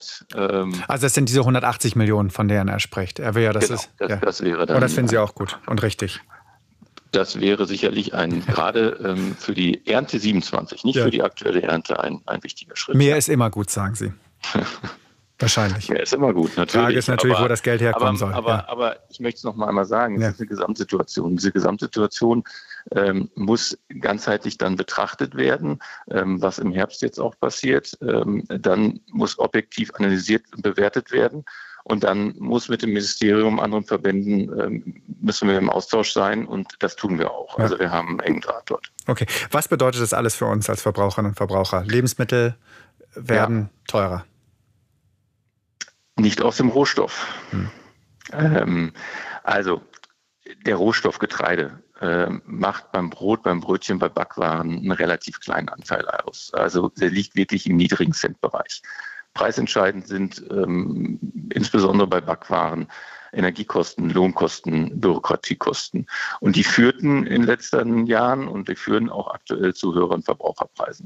Also das sind diese 180 Millionen, von denen er spricht. Er will ja, dass das wäre dann. Das finden Sie auch gut und richtig. Das wäre sicherlich gerade für die Ernte 27, nicht für die aktuelle Ernte, ein wichtiger Schritt. Mehr ist immer gut, sagen Sie. Wahrscheinlich. Mehr ist immer gut, natürlich. Frage ist natürlich, wo das Geld herkommen soll. Aber ich möchte es noch einmal sagen, es ist eine Gesamtsituation. Diese Gesamtsituation muss ganzheitlich dann betrachtet werden, was im Herbst jetzt auch passiert. Dann muss objektiv analysiert und bewertet werden. Und dann muss mit dem Ministerium, anderen Verbänden, müssen wir im Austausch sein und das tun wir auch. Also wir haben einen engen Draht dort. Okay. Was bedeutet das alles für uns als Verbraucherinnen und Verbraucher? Lebensmittel werden teurer. Nicht aus dem Rohstoff. Also der Rohstoff Getreide macht beim Brot, beim Brötchen, bei Backwaren einen relativ kleinen Anteil aus. Also der liegt wirklich im niedrigen Centbereich. Preisentscheidend sind insbesondere bei Backwaren Energiekosten, Lohnkosten, Bürokratiekosten. Und die führten in den letzten Jahren und die führen auch aktuell zu höheren Verbraucherpreisen.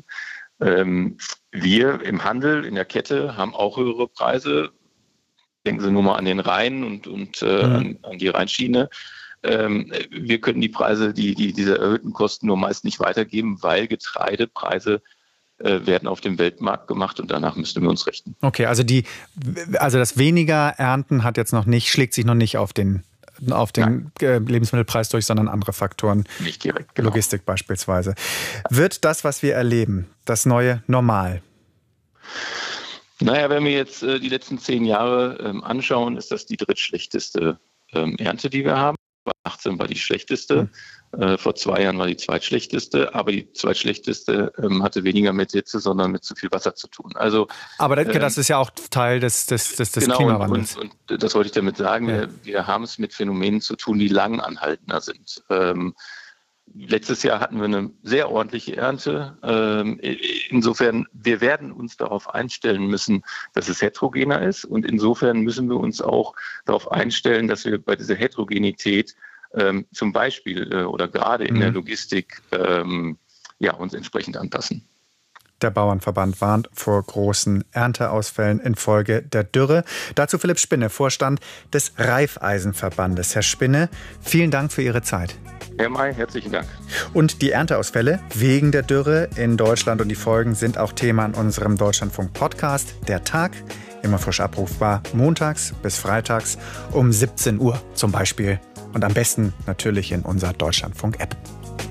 Wir im Handel, in der Kette, haben auch höhere Preise. Denken Sie nur mal an den Rhein und an die Rheinschiene. Wir können die Preise, diese erhöhten Kosten nur meist nicht weitergeben, weil Getreidepreise werden auf dem Weltmarkt gemacht und danach müssen wir uns richten. Okay, also das weniger Ernten schlägt sich noch nicht auf den Lebensmittelpreis durch, sondern andere Faktoren. Nicht direkt, genau. Logistik beispielsweise. Wird das, was wir erleben, das neue Normal? Naja, wenn wir jetzt die letzten 10 Jahre anschauen, ist das die drittschlechteste Ernte, die wir haben. 2018 war die schlechteste. Vor 2 Jahren war die zweitschlechteste, aber die zweitschlechteste hatte weniger mit Hitze, sondern mit zu viel Wasser zu tun. Also, aber das ist ja auch Teil des Klimawandels. Und das wollte ich damit sagen. Wir haben es mit Phänomenen zu tun, die lang anhaltender sind. Letztes Jahr hatten wir eine sehr ordentliche Ernte. Insofern, wir werden uns darauf einstellen müssen, dass es heterogener ist. Und insofern müssen wir uns auch darauf einstellen, dass wir bei dieser Heterogenität zum Beispiel oder gerade in der Logistik uns entsprechend anpassen. Der Bauernverband warnt vor großen Ernteausfällen infolge der Dürre. Dazu Philipp Spinne, Vorstand des Raiffeisenverbandes. Herr Spinne, vielen Dank für Ihre Zeit. Herr May, herzlichen Dank. Und die Ernteausfälle wegen der Dürre in Deutschland und die Folgen sind auch Thema in unserem Deutschlandfunk-Podcast. Der Tag, immer frisch abrufbar, montags bis freitags um 17 Uhr zum Beispiel. Und am besten natürlich in unserer Deutschlandfunk-App.